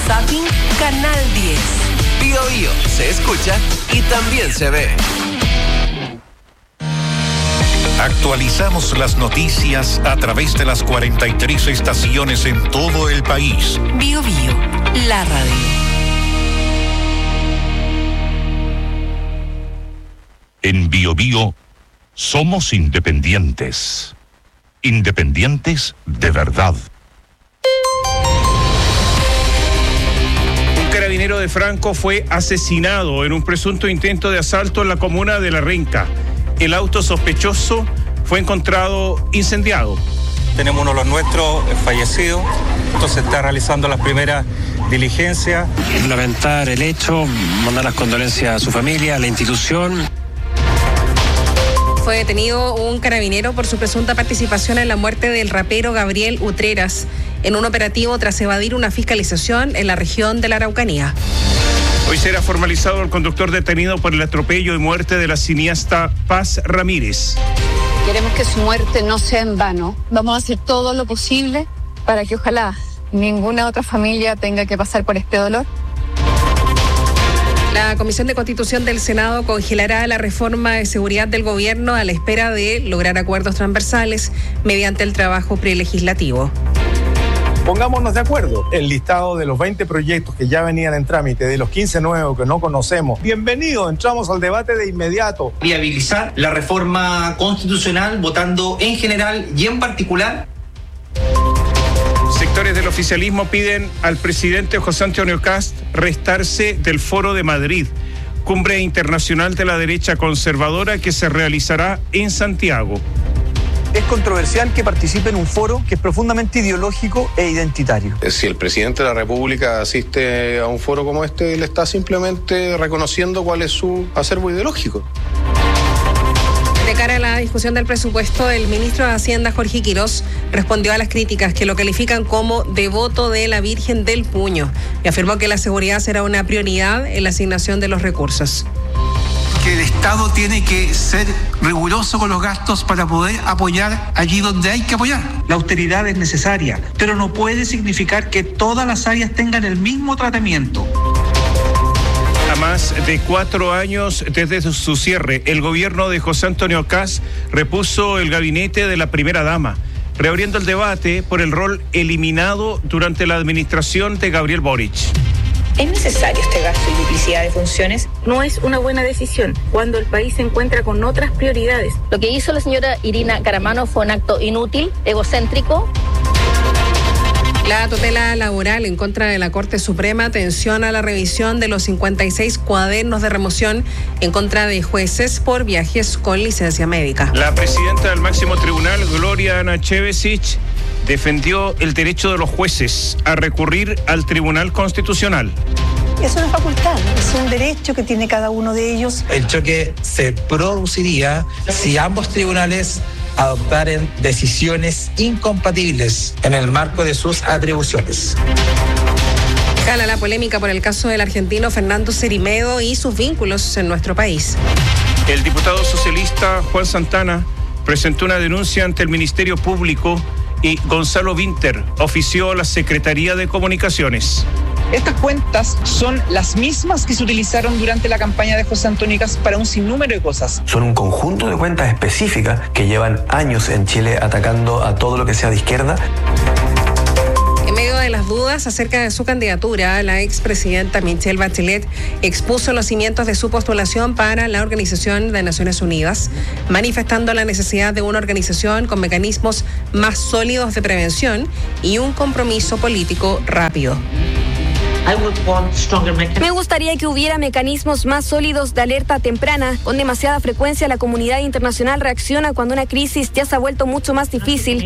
Zapping Canal 10. Bio Bio se escucha y también se ve. Actualizamos las noticias a través de las 43 estaciones en todo el país. Bio Bio, la radio. En Bio Bio somos independientes. Independientes de verdad. Un carabinero de Franco fue asesinado en un presunto intento de asalto en la comuna de La Renca. El auto sospechoso fue encontrado incendiado. Tenemos uno de los nuestros fallecido, entonces se está realizando las primeras diligencias. Lamentar el hecho, mandar las condolencias a su familia, a la institución. Fue detenido un carabinero por su presunta participación en la muerte del rapero Gabriel Utreras en un operativo tras evadir una fiscalización en la región de la Araucanía. Hoy será formalizado el conductor detenido por el atropello y muerte de la cineasta Paz Ramírez. Queremos que su muerte no sea en vano. Vamos a hacer todo lo posible para que ojalá ninguna otra familia tenga que pasar por este dolor. La Comisión de Constitución del Senado congelará la reforma de seguridad del gobierno a la espera de lograr acuerdos transversales mediante el trabajo prelegislativo. Pongámonos de acuerdo. El listado de los 20 proyectos que ya venían en trámite, de los 15 nuevos que no conocemos. Bienvenido, entramos al debate de inmediato. Viabilizar la reforma constitucional votando en general y en particular. Sectores del oficialismo piden al presidente José Antonio Kast restarse del Foro de Madrid, cumbre internacional de la derecha conservadora que se realizará en Santiago. Es controversial que participe en un foro que es profundamente ideológico e identitario. Si el presidente de la República asiste a un foro como este, él está simplemente reconociendo cuál es su acervo ideológico. De cara a la discusión del presupuesto, el ministro de Hacienda, Jorge Quirós, respondió a las críticas que lo califican como devoto de la Virgen del Puño y afirmó que la seguridad será una prioridad en la asignación de los recursos. Que el Estado tiene que ser riguroso con los gastos para poder apoyar allí donde hay que apoyar. La austeridad es necesaria, pero no puede significar que todas las áreas tengan el mismo tratamiento. A más de 4 años desde su cierre, el gobierno de José Antonio Kast repuso el gabinete de la primera dama, reabriendo el debate por el rol eliminado durante la administración de Gabriel Boric. ¿Es necesario este gasto y duplicidad de funciones? No es una buena decisión cuando el país se encuentra con otras prioridades. Lo que hizo la señora Irina Caramano fue un acto inútil, egocéntrico. La tutela laboral en contra de la Corte Suprema tensiona la revisión de los 56 cuadernos de remoción en contra de jueces por viajes con licencia médica. La presidenta del máximo tribunal, Gloria Nachevesich, defendió el derecho de los jueces a recurrir al Tribunal Constitucional. Es una facultad, es un derecho que tiene cada uno de ellos. El choque se produciría si ambos tribunales adoptaren decisiones incompatibles en el marco de sus atribuciones. Cala la polémica por el caso del argentino Fernando Cerimedo y sus vínculos en nuestro país. El diputado socialista Juan Santana presentó una denuncia ante el Ministerio Público y Gonzalo Winter ofició a la Secretaría de Comunicaciones. Estas cuentas son las mismas que se utilizaron durante la campaña de José Antonio Kast para un sinnúmero de cosas. Son un conjunto de cuentas específicas que llevan años en Chile atacando a todo lo que sea de izquierda. En medio de las dudas acerca de su candidatura, la expresidenta Michelle Bachelet expuso los cimientos de su postulación para la Organización de Naciones Unidas, manifestando la necesidad de una organización con mecanismos más sólidos de prevención y un compromiso político rápido. Me gustaría que hubiera mecanismos más sólidos de alerta temprana. Con demasiada frecuencia la comunidad internacional reacciona cuando una crisis ya se ha vuelto mucho más difícil.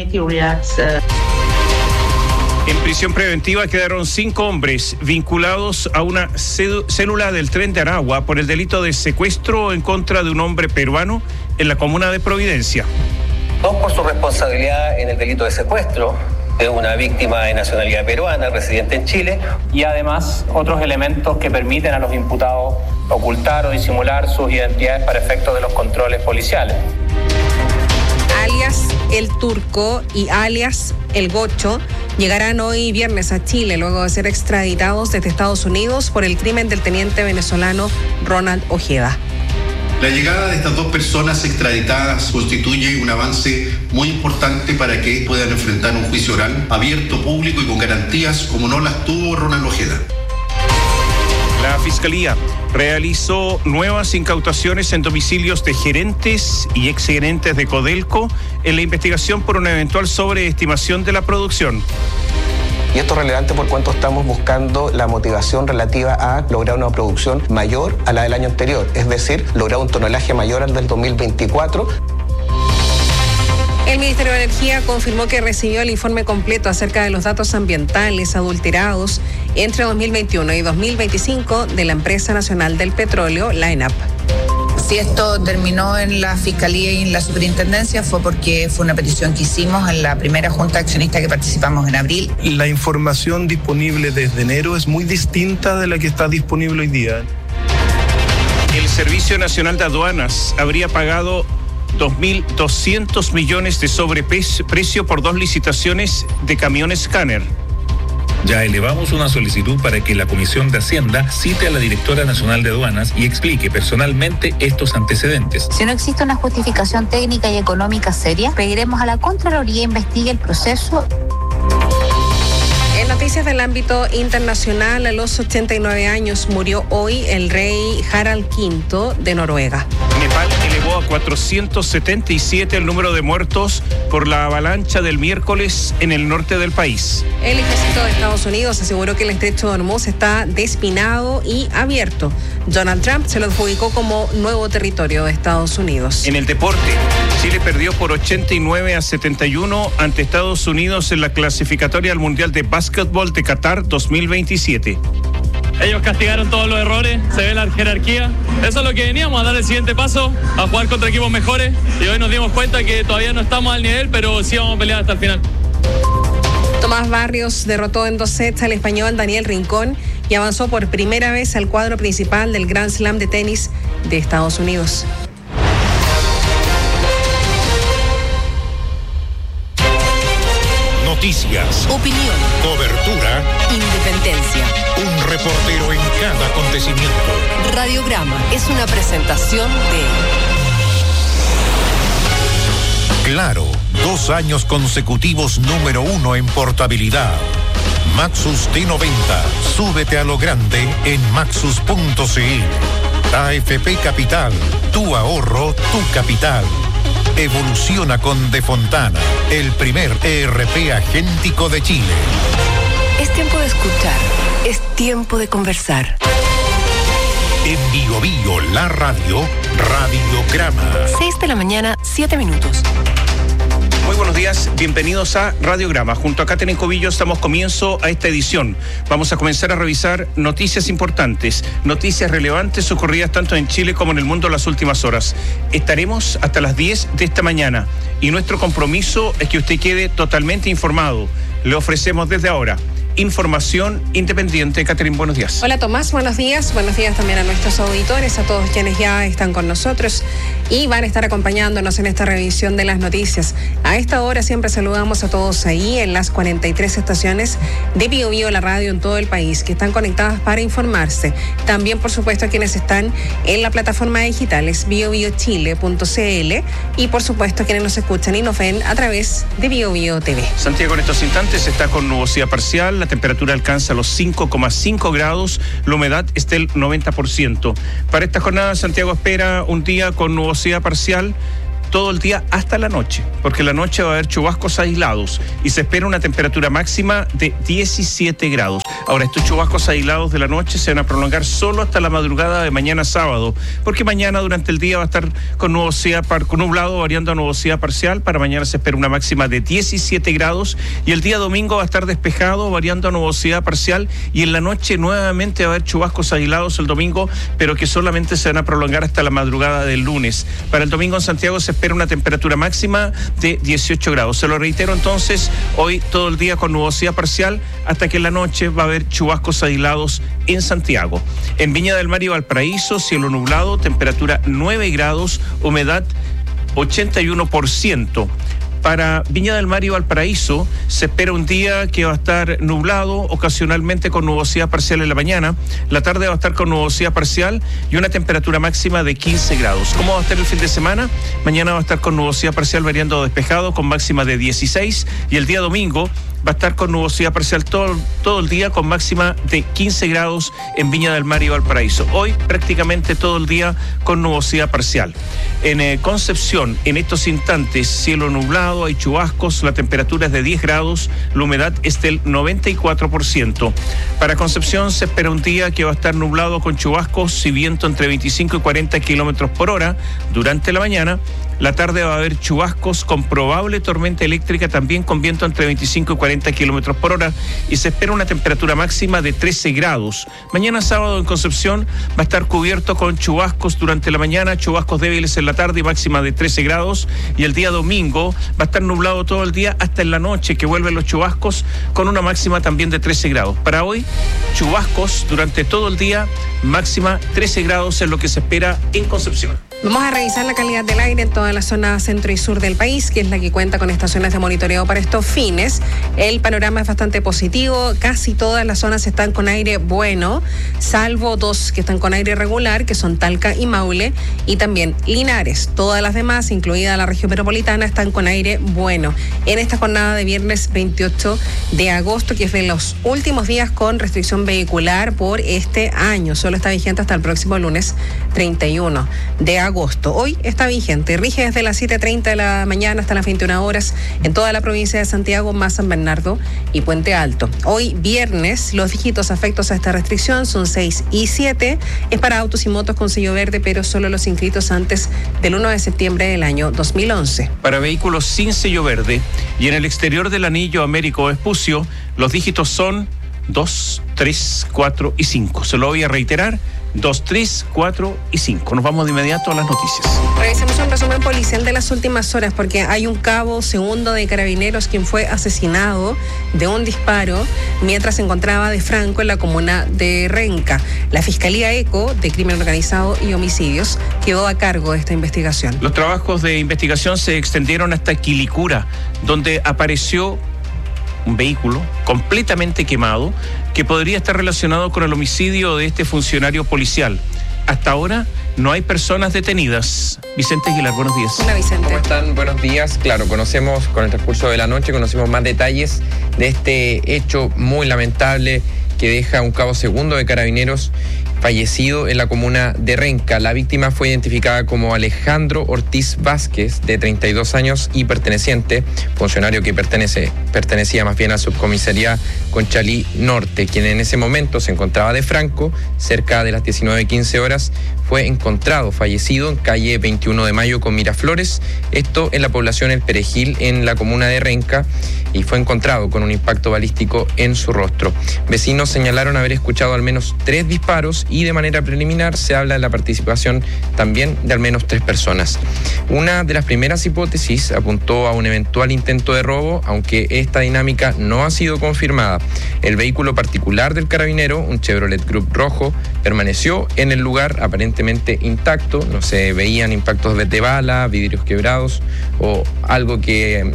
En prisión preventiva quedaron 5 hombres vinculados a una célula del Tren de Aragua por el delito de secuestro en contra de un hombre peruano en la comuna de Providencia. 2 por su responsabilidad en el delito de secuestro de una víctima de nacionalidad peruana, residente en Chile. Y además otros elementos que permiten a los imputados ocultar o disimular sus identidades para efectos de los controles policiales. Alias El Turco y alias El Gocho llegarán hoy viernes a Chile luego de ser extraditados desde Estados Unidos por el crimen del teniente venezolano Ronald Ojeda. La llegada de estas dos personas extraditadas constituye un avance muy importante para que puedan enfrentar un juicio oral abierto, público y con garantías como no las tuvo Ronald Ojeda. La Fiscalía realizó nuevas incautaciones en domicilios de gerentes y exgerentes de Codelco en la investigación por una eventual sobreestimación de la producción. Y esto es relevante por cuanto estamos buscando la motivación relativa a lograr una producción mayor a la del año anterior, es decir, lograr un tonelaje mayor al del 2024. El Ministerio de Energía confirmó que recibió el informe completo acerca de los datos ambientales adulterados entre 2021 y 2025 de la Empresa Nacional del Petróleo, la ENAP. Si esto terminó en la Fiscalía y en la Superintendencia fue porque fue una petición que hicimos en la primera junta accionista que participamos en abril. La información disponible desde enero es muy distinta de la que está disponible hoy día. El Servicio Nacional de Aduanas habría pagado 2.200 millones de sobreprecio por 2 licitaciones de camión escáner. Ya elevamos una solicitud para que la Comisión de Hacienda cite a la Directora Nacional de Aduanas y explique personalmente estos antecedentes. Si no existe una justificación técnica y económica seria, pediremos a la Contraloría investigue el proceso. En noticias del ámbito internacional, a los 89 años murió hoy el rey Harald V de Noruega. Nepal elevó a 477 el número de muertos por la avalancha del miércoles en el norte del país. El ejército de Estados Unidos aseguró que el estrecho de Hormuz está despinado y abierto. Donald Trump se lo adjudicó como nuevo territorio de Estados Unidos. En el deporte, Chile perdió por 89-71 ante Estados Unidos en la clasificatoria al Mundial de Básquetbol de Qatar 2027. Ellos castigaron todos los errores, se ve la jerarquía. Eso es lo que veníamos, a dar el siguiente paso, a jugar contra equipos mejores. Y hoy nos dimos cuenta que todavía no estamos al nivel, pero sí vamos a pelear hasta el final. Tomás Barrios derrotó en 2 sets al español Daniel Rincón y avanzó por primera vez al cuadro principal del Grand Slam de tenis de Estados Unidos. Noticias, opinión, cobertura, independencia. Un reportero en cada acontecimiento. Radiograma es una presentación de Claro, 2 años consecutivos número 1 en portabilidad. Maxus T90, súbete a lo grande en maxus.cl. AFP Capital, tu ahorro, tu capital. Evoluciona con De Fontana, el primer ERP agéntico de Chile. Es tiempo de escuchar, es tiempo de conversar. En Bio Bio, la radio, Radiograma. 6 de la mañana, 7 minutos. Muy buenos días, bienvenidos a Radiograma. Junto a Katherine Cobillo damos comienzo a esta edición. Vamos a comenzar a revisar noticias importantes, noticias relevantes ocurridas tanto en Chile como en el mundo en las últimas horas. Estaremos hasta las 10 de esta mañana y nuestro compromiso es que usted quede totalmente informado. Le ofrecemos desde ahora información independiente. Katherine, buenos días. Hola Tomás, buenos días. Buenos días también a nuestros auditores, a todos quienes ya están con nosotros y van a estar acompañándonos en esta revisión de las noticias. A esta hora siempre saludamos a todos ahí en las 43 estaciones de Bio Bio, la radio en todo el país, que están conectadas para informarse. También, por supuesto, a quienes están en la plataforma digital, es biobiochile.cl y, por supuesto, a quienes nos escuchan y nos ven a través de Bio Bio TV. Santiago en estos instantes está con nubosidad parcial, la temperatura alcanza los 5,5 grados, la humedad es del 90%. Para esta jornada, Santiago espera un día con nubosidad parcial todo el día hasta la noche, porque la noche va a haber chubascos aislados y se espera una temperatura máxima de 17 grados. Ahora, estos chubascos aislados de la noche se van a prolongar solo hasta la madrugada de mañana sábado, porque mañana durante el día va a estar con nubosidad, con nublado variando a nubosidad parcial. Para mañana se espera una máxima de 17 grados y el día domingo va a estar despejado variando a nubosidad parcial y en la noche nuevamente va a haber chubascos aislados el domingo, pero que solamente se van a prolongar hasta la madrugada del lunes. Para el domingo en Santiago se espera una temperatura máxima de 18 grados. Se lo reitero entonces, hoy todo el día con nubosidad parcial hasta que en la noche va a haber chubascos aislados en Santiago. En Viña del Mar y Valparaíso, cielo nublado, temperatura 9 grados, humedad 81%. Para Viña del Mar y Valparaíso se espera un día que va a estar nublado, ocasionalmente con nubosidad parcial en la mañana. La tarde va a estar con nubosidad parcial y una temperatura máxima de 15 grados. ¿Cómo va a estar el fin de semana? Mañana va a estar con nubosidad parcial variando despejado con máxima de 16 y el día domingo va a estar con nubosidad parcial todo el día con máxima de 15 grados en Viña del Mar y Valparaíso. Hoy prácticamente todo el día con nubosidad parcial. En Concepción, en estos instantes, cielo nublado, hay chubascos, la temperatura es de 10 grados, la humedad es del 94%. Para Concepción se espera un día que va a estar nublado con chubascos y viento entre 25 y 40 kilómetros por hora durante la mañana. La tarde va a haber chubascos con probable tormenta eléctrica, también con viento entre 25 y 40 kilómetros por hora, y se espera una temperatura máxima de 13 grados. Mañana sábado en Concepción va a estar cubierto con chubascos durante la mañana, chubascos débiles en la tarde y máxima de 13 grados. Y el día domingo va a estar nublado todo el día hasta en la noche, que vuelven los chubascos con una máxima también de 13 grados. Para hoy, chubascos durante todo el día, máxima 13 grados es lo que se espera en Concepción. Vamos a revisar la calidad del aire en toda la zona centro y sur del país, que es la que cuenta con estaciones de monitoreo para estos fines. El panorama es bastante positivo, casi todas las zonas están con aire bueno, salvo dos que están con aire regular, que son Talca y Maule, y también Linares. Todas las demás, incluida la región metropolitana, están con aire bueno. En esta jornada de viernes 28 de agosto, que es de los últimos días con restricción vehicular por este año, solo está vigente hasta el próximo lunes 31 de agosto. Hoy está vigente, rige desde las 7:30 de la mañana hasta las 21 horas en toda la provincia de Santiago, más San Bernardo y Puente Alto. Hoy viernes, los dígitos afectos a esta restricción son 6 y 7. Es para autos y motos con sello verde, pero solo los inscritos antes del 1 de septiembre del año 2011. Para vehículos sin sello verde y en el exterior del anillo Américo Vespucio, los dígitos son 2, 3, 4 y 5. Se lo voy a reiterar: 2, 3, 4 y 5. Nos vamos de inmediato a las noticias. Revisemos un resumen policial de las últimas horas, porque hay un cabo segundo de Carabineros quien fue asesinado de un disparo mientras se encontraba de franco en la comuna de Renca. La Fiscalía ECO de Crimen Organizado y Homicidios quedó a cargo de esta investigación. Los trabajos de investigación se extendieron hasta Quilicura, donde apareció un vehículo completamente quemado que podría estar relacionado con el homicidio de este funcionario policial. Hasta ahora no hay personas detenidas. Vicente Aguilar, buenos días. Hola, Vicente. ¿Cómo están? Buenos días. Claro, conocemos con el transcurso de la noche, conocemos más detalles de este hecho muy lamentable que deja un cabo segundo de Carabineros fallecido en la comuna de Renca. La víctima fue identificada como Alejandro Ortiz Vázquez, de 32 años y funcionario que pertenecía más bien a la subcomisaría Conchalí Norte, quien en ese momento se encontraba de franco. Cerca de las 19:15 horas fue encontrado fallecido en calle 21 de Mayo con Miraflores, esto en la población El Perejil, en la comuna de Renca, y fue encontrado con un impacto balístico en su rostro. Vecinos señalaron haber escuchado al menos 3 disparos y de manera preliminar se habla de la participación también de al menos 3 personas. Una de las primeras hipótesis apuntó a un eventual intento de robo, aunque esta dinámica no ha sido confirmada. El vehículo particular del carabinero, un Chevrolet Group rojo, permaneció en el lugar aparentemente intacto. No se veían impactos de bala, vidrios quebrados o algo que,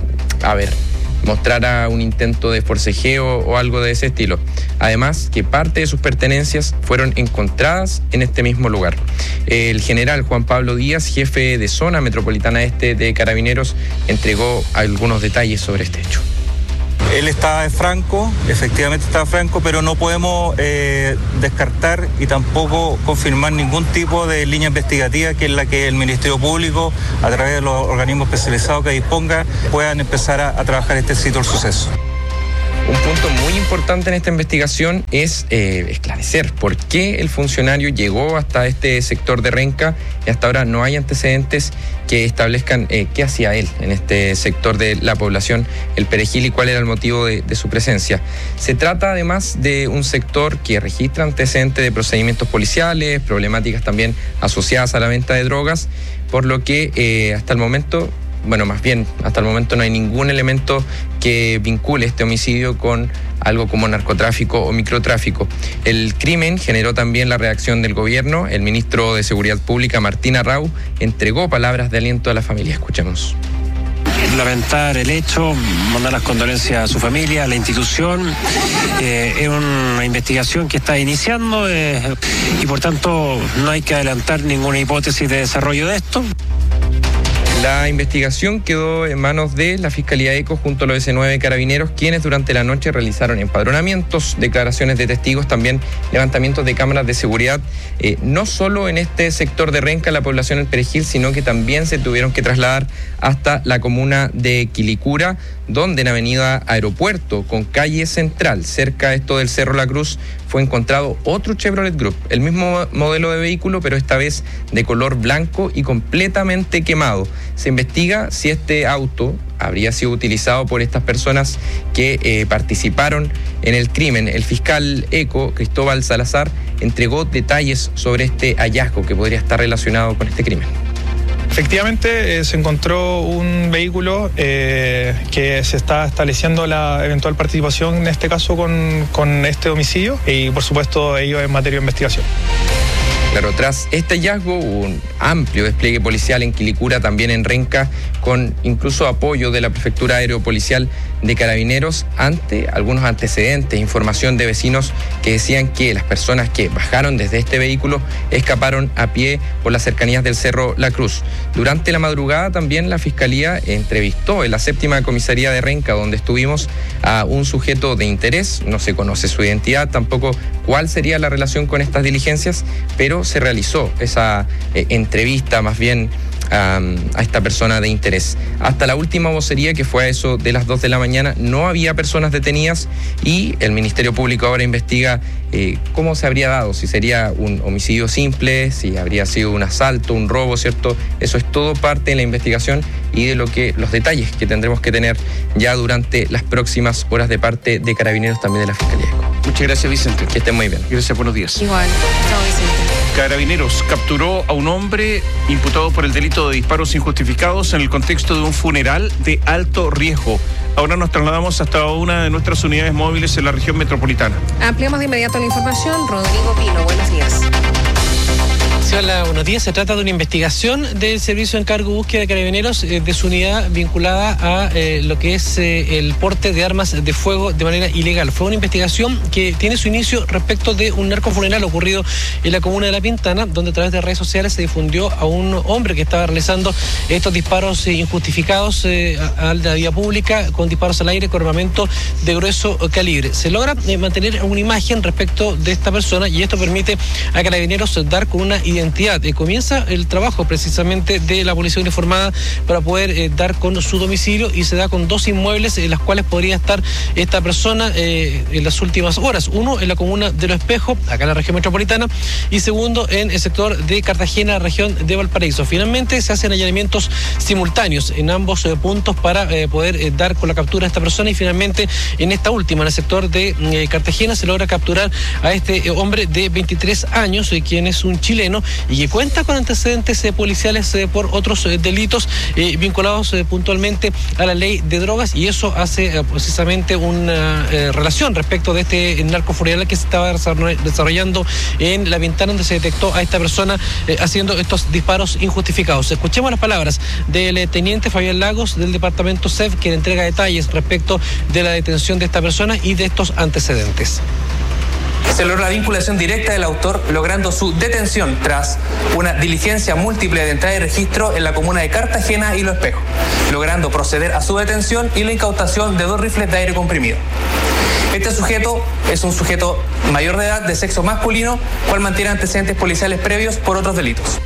mostrara un intento de forcejeo o algo de ese estilo. Además, que parte de sus pertenencias fueron encontradas en este mismo lugar. El general Juan Pablo Díaz, jefe de zona metropolitana este de Carabineros, entregó algunos detalles sobre este hecho. Él estaba franco, efectivamente estaba franco, pero no podemos descartar y tampoco confirmar ningún tipo de línea investigativa, que es la que el Ministerio Público, a través de los organismos especializados que disponga, puedan empezar a trabajar este sitio del suceso. Un punto muy importante en esta investigación es esclarecer por qué el funcionario llegó hasta este sector de Renca y hasta ahora no hay antecedentes que establezcan qué hacía él en este sector de la población El Perejil y cuál era el motivo de su presencia. Se trata además de un sector que registra antecedentes de procedimientos policiales, problemáticas también asociadas a la venta de drogas, por lo que hasta el momento no hay ningún elemento que vincule este homicidio con algo como narcotráfico o microtráfico. El crimen generó también la reacción del gobierno. El ministro de Seguridad Pública, Martín Arrau, entregó palabras de aliento a la familia. Escuchemos. lamentar el hecho, mandar las condolencias a su familia, a la institución. Es una investigación que está iniciando y por tanto no hay que adelantar ninguna hipótesis de desarrollo de esto. La investigación quedó en manos de la Fiscalía ECO junto a los S9 Carabineros, quienes durante la noche realizaron empadronamientos, declaraciones de testigos, también levantamientos de cámaras de seguridad, no solo en este sector de Renca, la población del Perejil, sino que también se tuvieron que trasladar hasta la comuna de Quilicura, donde en Avenida Aeropuerto, con calle Central, cerca de esto del Cerro La Cruz, fue encontrado otro Chevrolet Group, el mismo modelo de vehículo, pero esta vez de color blanco y completamente quemado. Se investiga si este auto habría sido utilizado por estas personas que participaron en el crimen. El fiscal ECO, Cristóbal Salazar, entregó detalles sobre este hallazgo que podría estar relacionado con este crimen. Efectivamente, se encontró un vehículo que se está estableciendo la eventual participación, en este caso, con este homicidio y, por supuesto, ello en materia de investigación. Claro, tras este hallazgo hubo un amplio despliegue policial en Quilicura, también en Renca, con incluso apoyo de la Prefectura Aeropolicial de Carabineros ante algunos antecedentes, información de vecinos que decían que las personas que bajaron desde este vehículo escaparon a pie por las cercanías del Cerro La Cruz. Durante la madrugada también la Fiscalía entrevistó en la 7ª Comisaría de Renca, donde estuvimos, a un sujeto de interés. No se conoce su identidad, tampoco cuál sería la relación con estas diligencias, pero se realizó esa entrevista más bien a esta persona de interés. Hasta la última vocería, que fue a eso de las 2 de la mañana, no había personas detenidas y el Ministerio Público ahora investiga cómo se habría dado, si sería un homicidio simple, si habría sido un asalto, un robo, ¿cierto? Eso es todo parte de la investigación y de los detalles que tendremos que tener ya durante las próximas horas de parte de Carabineros, también de la Fiscalía ECO. Muchas gracias, Vicente. Que estén muy bien. Gracias, buenos días. Igual. Chao, Vicente. Carabineros capturó a un hombre imputado por el delito de disparos injustificados en el contexto de un funeral de alto riesgo. Ahora nos trasladamos hasta una de nuestras unidades móviles en la región metropolitana. Ampliamos de inmediato la información. Rodrigo Pino, buenos días. Sí, hola, buenos días. Se trata de una investigación del Servicio de Encargo y Búsqueda de Carabineros de su unidad vinculada a lo que es el porte de armas de fuego de manera ilegal. Fue una investigación que tiene su inicio respecto de un narcofuneral ocurrido en la comuna de La Pintana, donde a través de redes sociales se difundió a un hombre que estaba realizando estos disparos injustificados a la vía pública, con disparos al aire con armamento de grueso calibre. Se logra mantener una imagen respecto de esta persona y esto permite a Carabineros dar con una identidad. Comienza el trabajo precisamente de la policía uniformada para poder dar con su domicilio y se da con 2 inmuebles en las cuales podría estar esta persona en las últimas horas. Uno en la comuna de Los Espejos, acá en la región metropolitana, y segundo en el sector de Cartagena, región de Valparaíso. Finalmente se hacen allanamientos simultáneos en ambos puntos para poder dar con la captura de esta persona y finalmente en esta última, en el sector de Cartagena, se logra capturar a este hombre de 23 años, quien es un chileno y que cuenta con antecedentes policiales por otros delitos vinculados puntualmente a la ley de drogas, y eso hace precisamente una relación respecto de este narcofuneral que se estaba desarrollando en La Pintana, donde se detectó a esta persona haciendo estos disparos injustificados. Escuchemos las palabras del teniente Fabián Lagos del departamento CEF, quien entrega detalles respecto de la detención de esta persona y de estos antecedentes. Se logró la vinculación directa del autor, logrando su detención tras una diligencia múltiple de entrada y registro en la comuna de Cartagena y Los Espejos, logrando proceder a su detención y la incautación de 2 rifles de aire comprimido. Este sujeto es un sujeto mayor de edad, de sexo masculino, cual mantiene antecedentes policiales previos por otros delitos.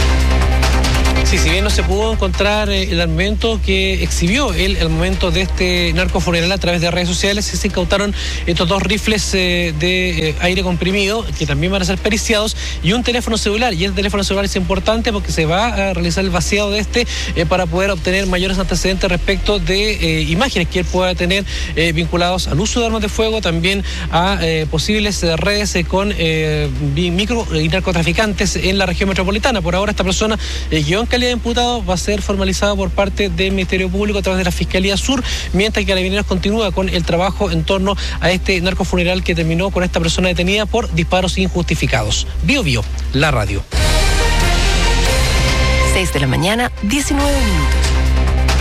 Sí, si bien no se pudo encontrar el armamento que exhibió él al momento de este narcofuneral a través de redes sociales, se incautaron estos 2 rifles de aire comprimido que también van a ser periciados y un teléfono celular. Y el teléfono celular es importante porque se va a realizar el vaciado de este para poder obtener mayores antecedentes respecto de imágenes que él pueda tener vinculados al uso de armas de fuego, también a posibles redes con micro y narcotraficantes en la región metropolitana. Por ahora esta persona quedó en calidad de imputado, va a ser formalizado por parte del Ministerio Público a través de la Fiscalía Sur, mientras que Carabineros continúa con el trabajo en torno a este narcofuneral que terminó con esta persona detenida por disparos injustificados. Bio Bio, la radio. 6 de la mañana, 19 minutos.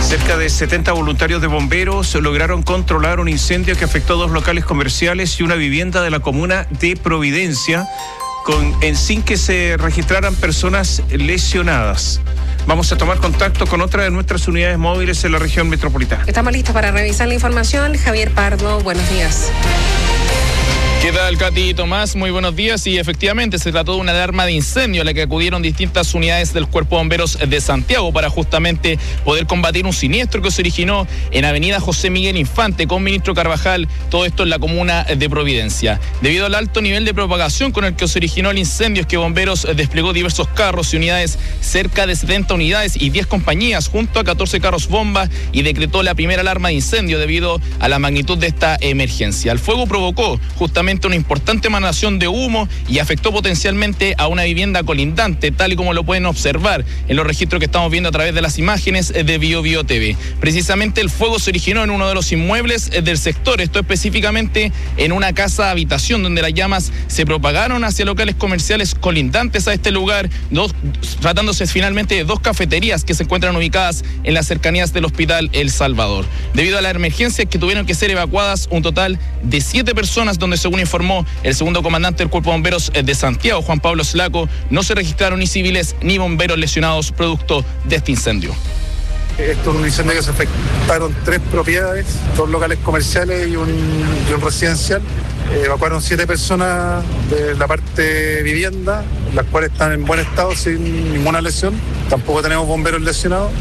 Cerca de 70 voluntarios de bomberos lograron controlar un incendio que afectó 2 locales comerciales y una vivienda de la comuna de Providencia, sin que se registraran personas lesionadas. Vamos a tomar contacto con otra de nuestras unidades móviles en la región metropolitana. Estamos listos para revisar la información. Javier Pardo, buenos días. ¿Qué tal, Katy y Tomás? Muy buenos días. Y efectivamente se trató de una alarma de incendio a la que acudieron distintas unidades del Cuerpo de Bomberos de Santiago para justamente poder combatir un siniestro que se originó en Avenida José Miguel Infante con Ministro Carvajal, todo esto en la comuna de Providencia. Debido al alto nivel de propagación con el que se originó el incendio, es que Bomberos desplegó diversos carros y unidades, cerca de 70 unidades y 10 compañías, junto a 14 carros bomba, y decretó la primera alarma de incendio debido a la magnitud de esta emergencia. El fuego provocó justamente una importante emanación de humo y afectó potencialmente a una vivienda colindante, tal y como lo pueden observar en los registros que estamos viendo a través de las imágenes de BioBio TV. Precisamente el fuego se originó en uno de los inmuebles del sector, esto específicamente en una casa habitación, donde las llamas se propagaron hacia locales comerciales colindantes a este lugar, tratándose finalmente de 2 cafeterías que se encuentran ubicadas en las cercanías del Hospital El Salvador. Debido a la emergencia, que tuvieron que ser evacuadas un total de 7 personas, donde según informó el segundo comandante del Cuerpo de Bomberos de Santiago, Juan Pablo Slaco, no se registraron ni civiles ni bomberos lesionados producto de este incendio. Esto es un incendio que se afectaron 3 propiedades, 2 locales comerciales y un residencial. Evacuaron 7 personas de la parte vivienda, las cuales están en buen estado sin ninguna lesión. Tampoco tenemos bomberos lesionados.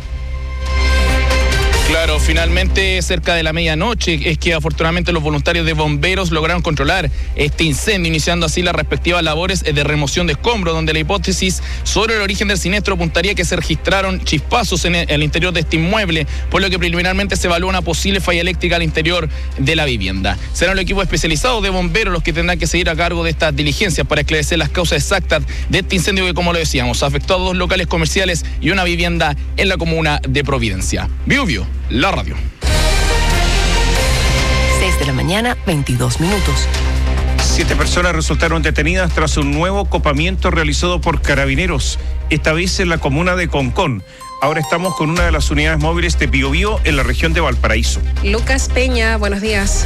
Claro, finalmente cerca de la medianoche es que afortunadamente los voluntarios de bomberos lograron controlar este incendio, iniciando así las respectivas labores de remoción de escombros, donde la hipótesis sobre el origen del siniestro apuntaría que se registraron chispazos en el interior de este inmueble, por lo que preliminarmente se evalúa una posible falla eléctrica al interior de la vivienda. Serán los equipos especializados de bomberos los que tendrán que seguir a cargo de estas diligencias para esclarecer las causas exactas de este incendio que, como lo decíamos, afectó a 2 locales comerciales y una vivienda en la comuna de Providencia. BioBio, la radio. 6 de la mañana, 22 minutos. 7 personas resultaron detenidas tras un nuevo copamiento realizado por Carabineros, esta vez en la comuna de Concón. Ahora estamos con una de las unidades móviles de BioBio en la región de Valparaíso. Lucas Peña, buenos días.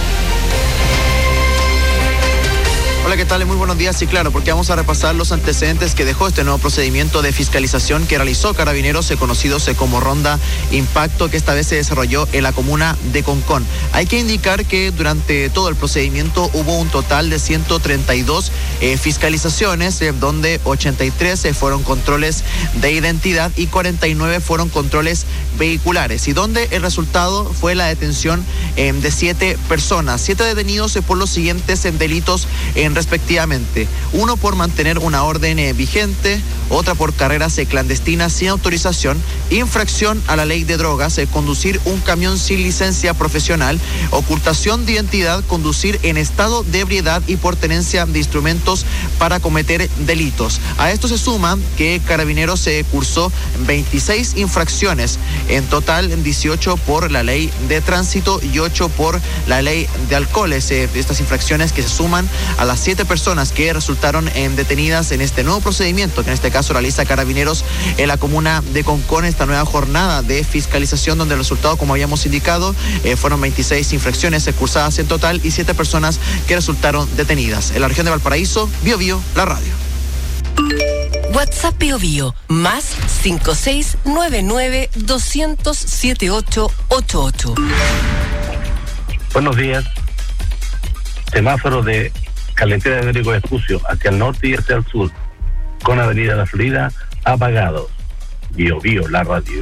Hola, ¿qué tal? Muy buenos días. Sí, claro, porque vamos a repasar los antecedentes que dejó este nuevo procedimiento de fiscalización que realizó Carabineros, conocidos como Ronda Impacto, que esta vez se desarrolló en la comuna de Concón. Hay que indicar que durante todo el procedimiento hubo un total de 132 fiscalizaciones, donde 83 fueron controles de identidad y 49 fueron controles vehiculares, y donde el resultado fue la detención de 7 personas, 7 detenidos por los siguientes delitos respectivamente: 1 por mantener una orden vigente, otra por carreras clandestinas sin autorización, infracción a la ley de drogas, conducir un camión sin licencia profesional, ocultación de identidad, conducir en estado de ebriedad y por tenencia de instrumentos para cometer delitos. A esto se suma que Carabineros cursó 26 infracciones, en total 18 por la ley de tránsito y 8 por la ley de alcoholes. Estas infracciones que se suman a las 7 personas que resultaron detenidas en este nuevo procedimiento, que en este caso realiza Carabineros en la comuna de Concón, esta nueva jornada de fiscalización, donde el resultado, como habíamos indicado, fueron 26 infracciones cursadas en total y 7 personas que resultaron detenidas. En la región de Valparaíso, BioBio, la radio. WhatsApp BioBio, más 5699 200 7888. Buenos días. Semáforo de Carretera de Américo Vespucio hacia el norte y hacia el sur, con Avenida La Florida apagados. BioBio, la radio.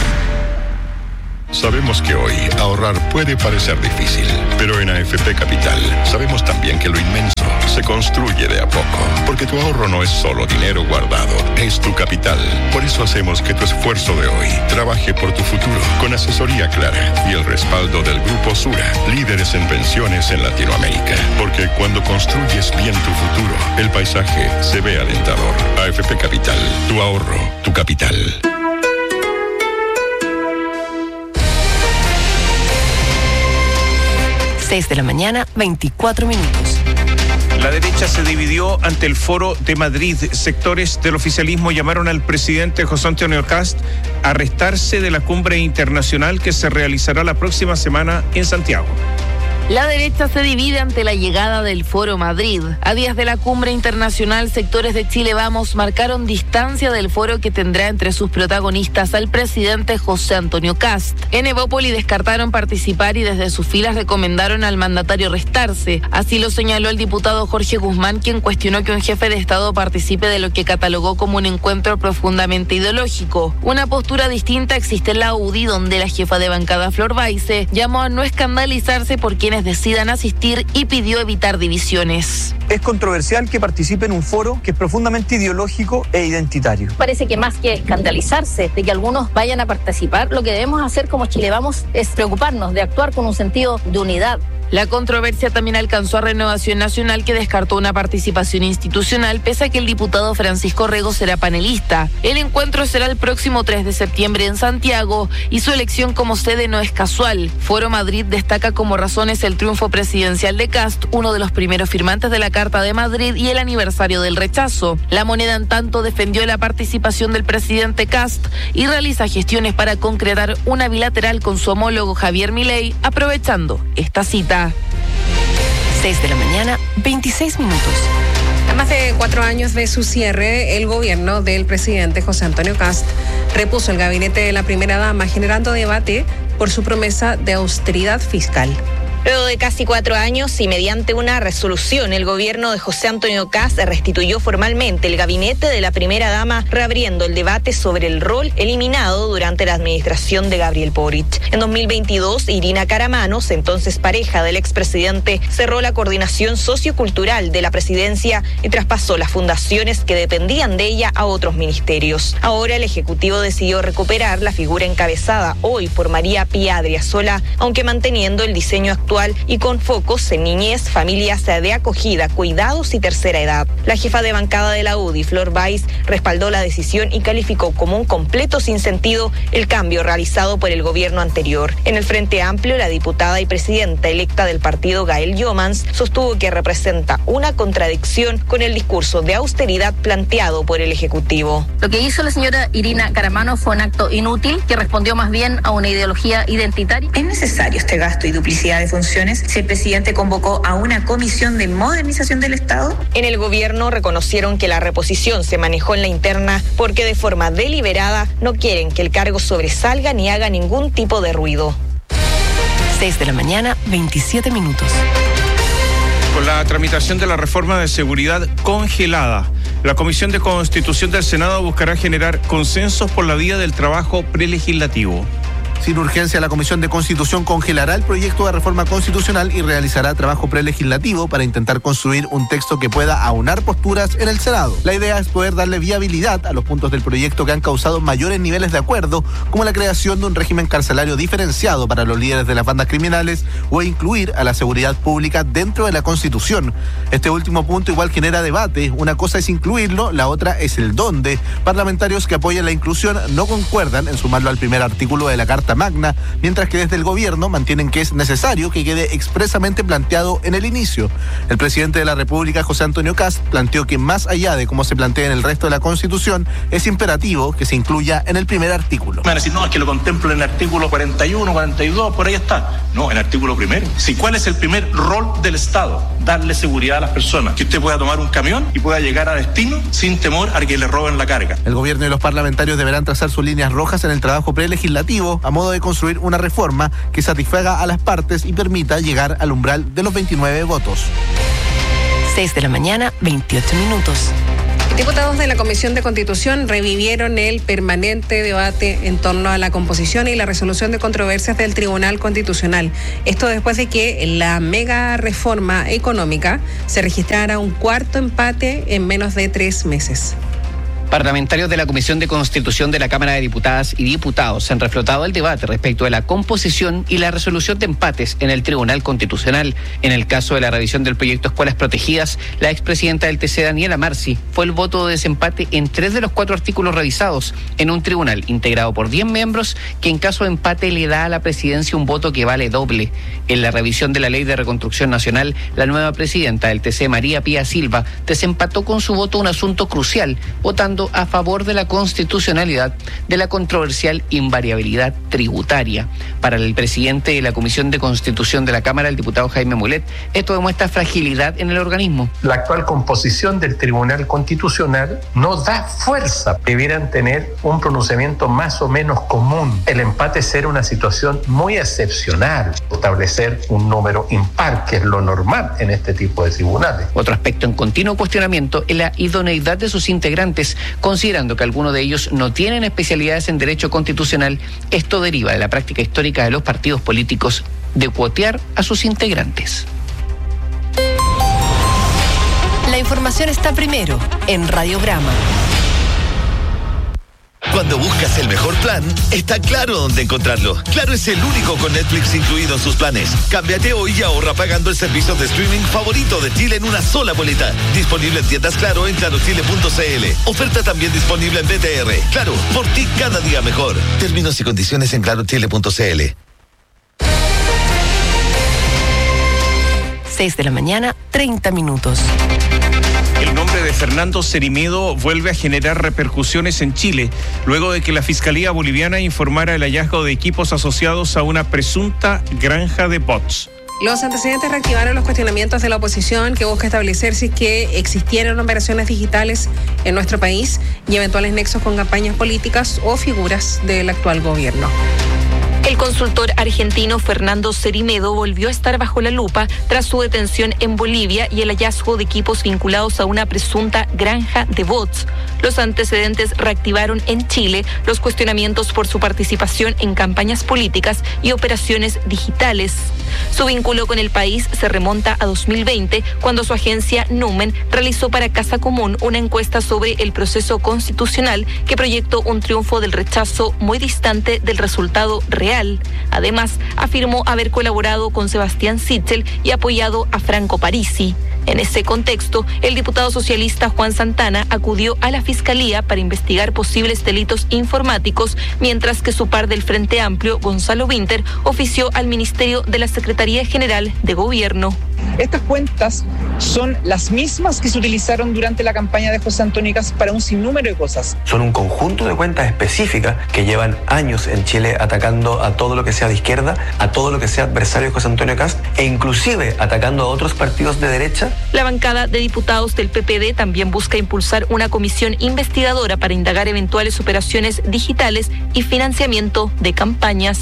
Sabemos que hoy ahorrar puede parecer difícil, pero en AFP Capital sabemos también que lo inmenso se construye de a poco, porque tu ahorro no es solo dinero guardado, es tu capital. Por eso hacemos que tu esfuerzo de hoy trabaje por tu futuro, con asesoría clara y el respaldo del Grupo Sura, líderes en pensiones en Latinoamérica. Porque cuando construyes bien tu futuro, el paisaje se ve alentador. AFP Capital, tu ahorro, tu capital. 6 de la mañana, 24 minutos. La derecha se dividió ante el Foro de Madrid. Sectores del oficialismo llamaron al presidente José Antonio Kast a restarse de la cumbre internacional que se realizará la próxima semana en Santiago. La derecha se divide ante la llegada del Foro Madrid. A días de la cumbre internacional, sectores de Chile Vamos marcaron distancia del foro que tendrá entre sus protagonistas al presidente José Antonio Kast. En Evópoli descartaron participar y desde sus filas recomendaron al mandatario restarse. Así lo señaló el diputado Jorge Guzmán, quien cuestionó que un jefe de Estado participe de lo que catalogó como un encuentro profundamente ideológico. Una postura distinta existe en la UDI, donde la jefa de bancada Flor Baise llamó a no escandalizarse por quienes decidan asistir y pidió evitar divisiones. Es controversial que participe en un foro que es profundamente ideológico e identitario. Parece que más que escandalizarse de que algunos vayan a participar, lo que debemos hacer como Chile Vamos es preocuparnos de actuar con un sentido de unidad. La controversia también alcanzó a Renovación Nacional, que descartó una participación institucional pese a que el diputado Francisco Rego será panelista. El encuentro será el próximo 3 de septiembre en Santiago y su elección como sede no es casual. Foro Madrid destaca como razones el triunfo presidencial de Kast, uno de los primeros firmantes de la Carta de Madrid, y el aniversario del rechazo. La Moneda, en tanto, defendió la participación del presidente Kast y realiza gestiones para concretar una bilateral con su homólogo Javier Milei, aprovechando esta cita. 6 de la mañana, 26 minutos. A más de 4 años de su cierre, el gobierno del presidente José Antonio Kast repuso el gabinete de la primera dama, generando debate por su promesa de austeridad fiscal. Luego de casi 4 años y mediante una resolución, el gobierno de José Antonio Kast restituyó formalmente el gabinete de la primera dama, reabriendo el debate sobre el rol eliminado durante la administración de Gabriel Boric. En 2022, Irina Caramanos, entonces pareja del expresidente, cerró la coordinación sociocultural de la presidencia y traspasó las fundaciones que dependían de ella a otros ministerios. Ahora el Ejecutivo decidió recuperar la figura encabezada hoy por María Pía Adriasola, aunque manteniendo el diseño actual y con focos en niñez, familias de acogida, cuidados y tercera edad. La jefa de bancada de la UDI, Flor Baise, respaldó la decisión y calificó como un completo sinsentido el cambio realizado por el gobierno anterior. En el Frente Amplio, la diputada y presidenta electa del partido, Gael Jomans, sostuvo que representa una contradicción con el discurso de austeridad planteado por el Ejecutivo. Lo que hizo la señora Irina Caramanos fue un acto inútil que respondió más bien a una ideología identitaria. ¿Es necesario este gasto y duplicidad de funciones si el presidente convocó a una comisión de modernización del Estado? En el gobierno reconocieron que la reposición se manejó en la interna porque de forma deliberada no quieren que el cargo sobresalga ni haga ningún tipo de ruido. 6 de la mañana, 27 minutos. Con la tramitación de la reforma de seguridad congelada, la Comisión de Constitución del Senado buscará generar consensos por la vía del trabajo prelegislativo. Sin urgencia, la Comisión de Constitución congelará el proyecto de reforma constitucional y realizará trabajo prelegislativo para intentar construir un texto que pueda aunar posturas en el Senado. La idea es poder darle viabilidad a los puntos del proyecto que han causado mayores niveles de acuerdo, como la creación de un régimen carcelario diferenciado para los líderes de las bandas criminales o incluir a la seguridad pública dentro de la Constitución. Este último punto igual genera debate. Una cosa es incluirlo, la otra es el dónde. Parlamentarios que apoyan la inclusión no concuerdan en sumarlo al primer artículo de la Carta Magna, mientras que desde el gobierno mantienen que es necesario que quede expresamente planteado en el inicio. El presidente de la República, José Antonio Kast, planteó que más allá de cómo se plantea en el resto de la Constitución, es imperativo que se incluya en el primer artículo. Me van a decir, no, es que lo contemplo en el artículo 41, 42, por ahí está. No, en el artículo primero. Si, ¿cuál es el primer rol del Estado? Darle seguridad a las personas. Que usted pueda tomar un camión y pueda llegar a destino sin temor a que le roben la carga. El gobierno y los parlamentarios deberán trazar sus líneas rojas en el trabajo prelegislativo a modo de construir una reforma que satisfaga a las partes y permita llegar al umbral de los 29 votos. 6 de la mañana, 28 minutos. Diputados de la Comisión de Constitución revivieron el permanente debate en torno a la composición y la resolución de controversias del Tribunal Constitucional. Esto después de que la mega reforma económica se registrara un cuarto empate en menos de 3 meses. Parlamentarios de la Comisión de Constitución de la Cámara de Diputadas y Diputados han reflotado el debate respecto de la composición y la resolución de empates en el Tribunal Constitucional. En el caso de la revisión del proyecto Escuelas Protegidas, la expresidenta del TC, Daniela Marci, fue el voto de desempate en 3 de los 4 artículos revisados en un tribunal integrado por 10 miembros que en caso de empate le da a la presidencia un voto que vale doble. En la revisión de la Ley de Reconstrucción Nacional, la nueva presidenta del TC, María Pía Silva, desempató con su voto un asunto crucial, votando a favor de la constitucionalidad de la controversial invariabilidad tributaria. Para el presidente de la Comisión de Constitución de la Cámara, el diputado Jaime Mulet, esto demuestra fragilidad en el organismo. La actual composición del Tribunal Constitucional no da fuerza. Debieran tener un pronunciamiento más o menos común. El empate será una situación muy excepcional. Establecer un número impar, que es lo normal en este tipo de tribunales. Otro aspecto en continuo cuestionamiento es la idoneidad de sus integrantes, considerando que algunos de ellos no tienen especialidades en derecho constitucional. Esto deriva de la práctica histórica de los partidos políticos de cuotear a sus integrantes. La información está primero en Radiograma. Cuando buscas el mejor plan, está Claro dónde encontrarlo. Claro es el único con Netflix incluido en sus planes. Cámbiate hoy y ahorra pagando el servicio de streaming favorito de Chile en una sola boleta. Disponible en tiendas Claro en clarochile.cl. Oferta también disponible en BTR. Claro, por ti cada día mejor. Términos y condiciones en clarochile.cl. 6 de la mañana, 30 minutos. El nombre de Fernando Cerimedo vuelve a generar repercusiones en Chile, luego de que la Fiscalía Boliviana informara el hallazgo de equipos asociados a una presunta granja de bots. Los antecedentes reactivaron los cuestionamientos de la oposición, que busca establecer si es que existieron operaciones digitales en nuestro país y eventuales nexos con campañas políticas o figuras del actual gobierno. El consultor argentino Fernando Cerimedo volvió a estar bajo la lupa tras su detención en Bolivia y el hallazgo de equipos vinculados a una presunta granja de bots. Los antecedentes reactivaron en Chile los cuestionamientos por su participación en campañas políticas y operaciones digitales. Su vínculo con el país se remonta a 2020, cuando su agencia Numen realizó para Casa Común una encuesta sobre el proceso constitucional que proyectó un triunfo del rechazo muy distante del resultado real. Además, afirmó haber colaborado con Sebastián Sichel y apoyado a Franco Parisi. En ese contexto, el diputado socialista Juan Santana acudió a la Fiscalía para investigar posibles delitos informáticos, mientras que su par del Frente Amplio, Gonzalo Winter, ofició al Ministerio de la Secretaría General de Gobierno. Estas cuentas son las mismas que se utilizaron durante la campaña de José Antonio Kast para un sinnúmero de cosas. Son un conjunto de cuentas específicas que llevan años en Chile atacando a todo lo que sea de izquierda, a todo lo que sea adversario de José Antonio Kast e inclusive atacando a otros partidos de derecha. La bancada de diputados del PPD también busca impulsar una comisión investigadora para indagar eventuales operaciones digitales y financiamiento de campañas.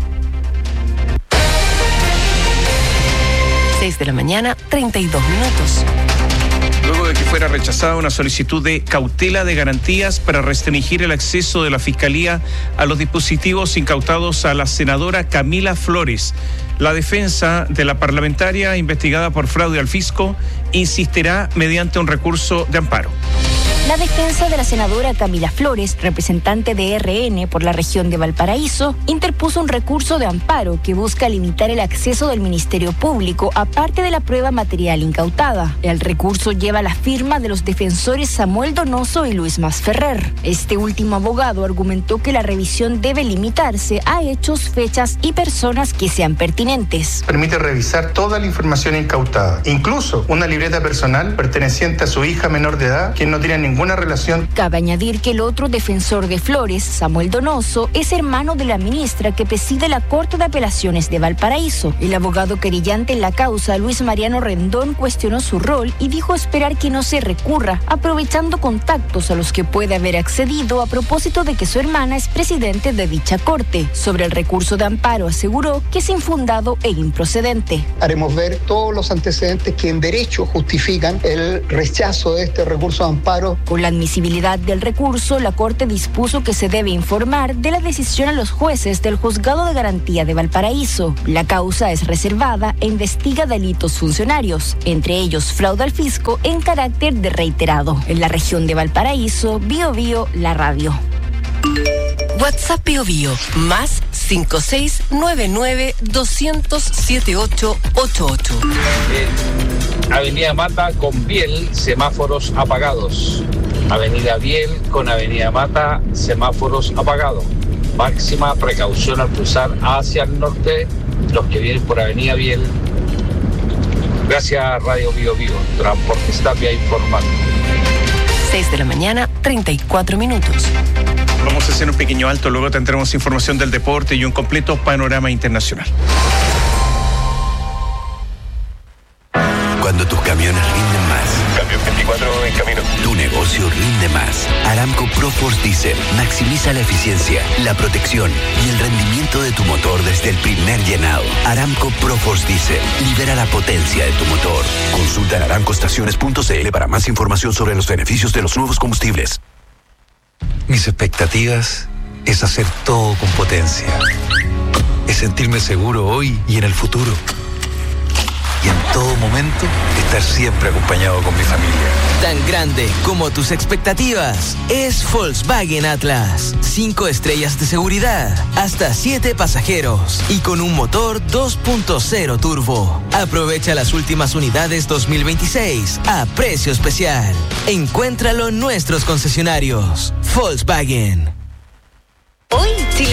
6 de la mañana, 32 minutos. Luego de que fuera rechazada una solicitud de cautela de garantías para restringir el acceso de la Fiscalía a los dispositivos incautados a la senadora Camila Flores, la defensa de la parlamentaria investigada por fraude al fisco insistirá mediante un recurso de amparo. La defensa de la senadora Camila Flores, representante de RN por la región de Valparaíso, interpuso un recurso de amparo que busca limitar el acceso del Ministerio Público a parte de la prueba material incautada. El recurso lleva la firma de los defensores Samuel Donoso y Luis Masferrer. Este último abogado argumentó que la revisión debe limitarse a hechos, fechas y personas que sean pertinentes. Permite revisar toda la información incautada, incluso una libreta personal perteneciente a su hija menor de edad, quien no tiene ninguna relación. Cabe añadir que el otro defensor de Flores, Samuel Donoso, es hermano de la ministra que preside la Corte de Apelaciones de Valparaíso. El abogado querellante en la causa, Luis Mariano Rendón, cuestionó su rol y dijo esperar que no se recurra, aprovechando contactos a los que puede haber accedido a propósito de que su hermana es presidente de dicha corte. Sobre el recurso de amparo aseguró que es infundado e improcedente. Haremos ver todos los antecedentes que en derecho justifican el rechazo de este recurso de amparo Con la admisibilidad del recurso, la Corte dispuso que se debe informar de la decisión a los jueces del Juzgado de Garantía de Valparaíso. La causa es reservada e investiga delitos funcionarios, entre ellos fraude al fisco en carácter de reiterado. En la región de Valparaíso, Bio Bio, la radio. WhatsApp Bio Bio, más 5699-200-7888. Avenida Mata con Biel, semáforos apagados. Avenida Biel con Avenida Mata, semáforos apagados. Máxima precaución al cruzar hacia el norte, los que vienen por Avenida Biel. Gracias a Radio Bio Bio, Transportes Tapia informando. 6 de la mañana, 34 minutos. Vamos a hacer un pequeño alto, luego tendremos información del deporte y un completo panorama internacional. Cuando tus camiones rinden más. Camión 24 en camino. Tu negocio rinde más. Aramco ProForce Diesel maximiza la eficiencia, la protección y el rendimiento de tu motor desde el primer llenado. Aramco ProForce Diesel libera la potencia de tu motor. Consulta en aramcoestaciones.cl para más información sobre los beneficios de los nuevos combustibles. Mis expectativas es hacer todo con potencia. Es sentirme seguro hoy y en el futuro. Y en todo momento, estar siempre acompañado con mi familia. Tan grande como tus expectativas es Volkswagen Atlas. 5 estrellas de seguridad, hasta 7 pasajeros y con un motor 2.0 turbo. Aprovecha las últimas unidades 2026 a precio especial. Encuéntralo en nuestros concesionarios. Volkswagen. Hoy, Chile